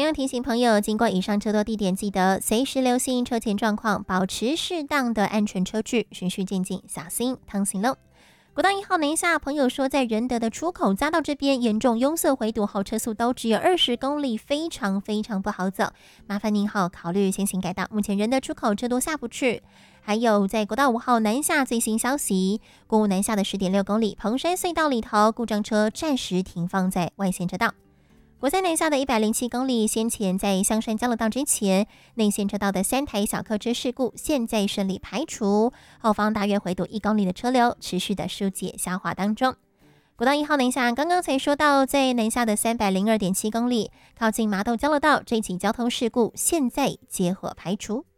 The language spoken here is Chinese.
样提醒朋友，经过以上车多地点，记得随时留心车前状况，保持适当的安全车距，循序渐进，小心趟行喽。国道1号南下，朋友说在仁德的出口匝道这边严重拥塞回堵后，车速都只有20公里，非常不好走，麻烦您考虑先行改道。目前仁德出口车多下不去。还有在国道5号南下最新消息，国五南下的10.6公里，彭山隧道里头故障车暂时停放在外线车道。国三南下的107公里，先前在香山交流道之前内线车道的3台小客车事故，现在顺利排除，后方大约回堵1公里的车流持续的疏解消化当中。国道1号南下，刚刚才说到在南下的302.7公里，靠近麻豆交流道这起交通事故，现在结合排除。